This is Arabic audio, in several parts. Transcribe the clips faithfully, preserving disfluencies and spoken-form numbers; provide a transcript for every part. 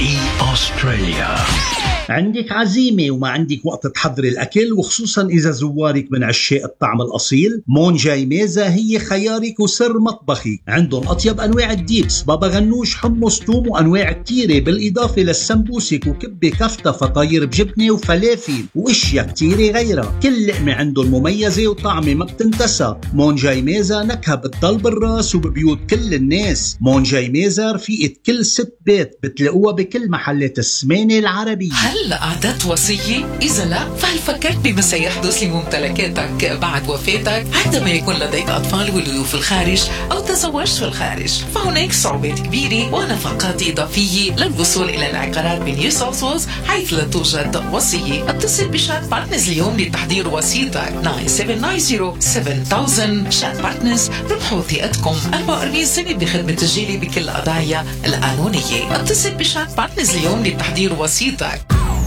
اي أستراليا. عندك عزيمة وما عندك وقت تحضري الأكل، وخصوصا إذا زوارك من عشاق الطعم الأصيل، مون جاي ميزة هي خيارك وسر مطبخي. عندهم أطيب أنواع الديبس، بابا غنوش، حمص، توم، وأنواع كتيرة، بالإضافة للسمبوسك وكبة كفتة، فطاير بجبنة وفلافل وإشياء كتيرة غيرها. كل لقمة عندهم مميزة وطعمة ما بتنتسى. مون جاي ميزة نكهة بتضل بالراس وببيوت كل الناس. مون جاي ميزة رفيقة كل ست بيت، بتلاقوها بكل محلات السمانة العربية. هلا أعددت وصية؟ إذا لا فهل فكرت بما سيحدث لممتلكاتك بعد وفاتك عندما يكون لديك أطفال ولدوا في الخارج أو تزوجت في الخارج؟ فهناك صعوبات كبيرة ونفقات إضافية للوصول إلى العقارات بنيو ساوث ويلز حيث لا توجد وصية. اتصل بشات بارتنرز اليوم لتحضير وصيتك تسعة سبعة تسعة صفر سبعة ألف. شات بارتنرز ربحوا ثقتكم أربعة وأربعين سنة بخدمة تسجيلي بكل القضايا القانونية. اتصل بشات بارتنرز اليوم لتحضير وصيتك.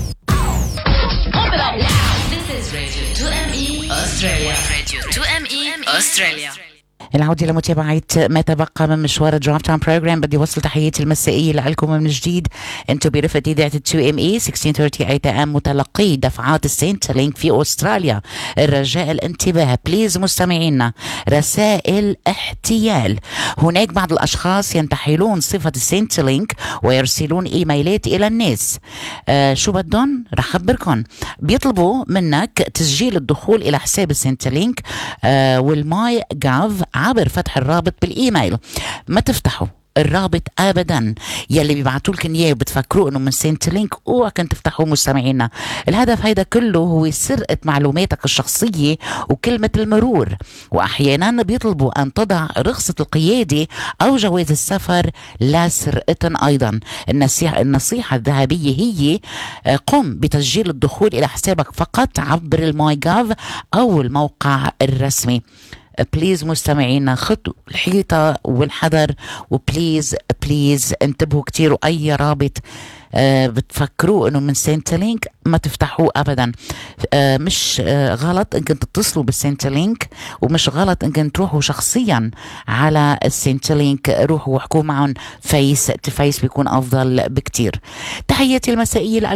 This is Radio تو إم إي Australia. Radio تو إم إي Australia. العودة لمتابعة ما تبقى من مشوار درايف تايم بروجرام. بدي وصل تحياتي المسائية لكم من جديد. انتم برفقة إذاعة تو إم إي ستة عشر ثلاثين إيه إم متلقي دفعات السنترلينك في أستراليا. الرجاء الانتباه بليز مستمعينا. رسائل احتيال. هناك بعض الأشخاص ينتحلون صفة السنترلينك ويرسلون إيميلات إلى الناس. آه شو بدهم؟ رح خبركم. بيطلبوا منك تسجيل الدخول إلى حساب السنترلينك آه والماي جاف عبر فتح الرابط بالإيميل. ما تفتحوا الرابط ابدا يلي بيبعتوا لكم اياه وبتفكروا انه من سنترلينك، اوعوا كنت تفتحوه مستمعينا. الهدف هيدا كله هو سرقه معلوماتك الشخصيه وكلمه المرور، واحيانا بيطلبوا ان تضع رخصه القياده او جواز السفر لا سرقه ايضا. النصيحه النصيحه الذهبيه هي قم بتسجيل الدخول الى حسابك فقط عبر الماي جاف او الموقع الرسمي. بليز مستمعينا خطوا الحيطة والحذر، وبليز بليز انتبهوا كتير. وأي رابط آه بتفكروا انه من سنترلينك ما تفتحوه ابدا. آه مش آه غلط انكم تتصلوا بالسنترلينك، ومش غلط انكم تروحوا شخصيا على السنترلينك. روحوا واحكوا معهم فيس تو فيس، بيكون افضل بكتير. تحياتي المسائية